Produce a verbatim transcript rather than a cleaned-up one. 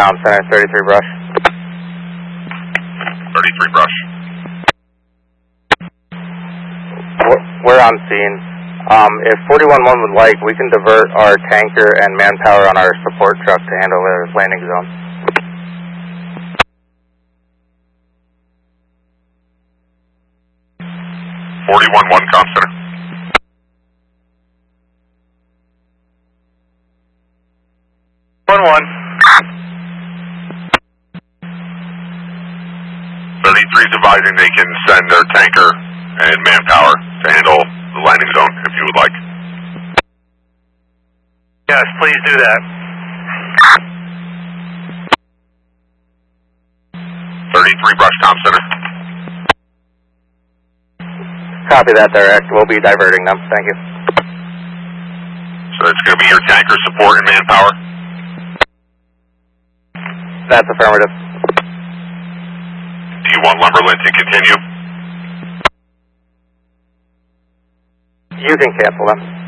Comm Center, thirty-three Brush. thirty-three Brush. We're on scene. Um, if forty-one one would like, we can divert our tanker and manpower on our support truck to handle the landing zone. forty-one one Comm Center. one one. thirty-three is advising they can send their tanker and manpower to handle the landing zone if you would like. Yes, please do that. thirty-three Brush Comm Center. Copy that, direct. We'll be diverting them. Thank you. So it's going to be your tanker support and manpower? That's affirmative. Do you want Lumberland to continue? You can cancel them.